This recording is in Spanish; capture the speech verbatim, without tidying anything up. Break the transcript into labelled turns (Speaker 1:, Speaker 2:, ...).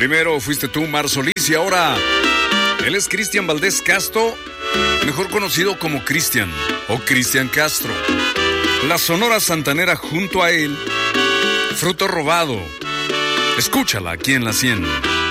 Speaker 1: Primero fuiste tú, Mar Solís, y ahora él es Cristian Valdés Castro, mejor conocido como Cristian o Cristian Castro. La Sonora Santanera junto a él, Fruto Robado. Escúchala aquí en La cien.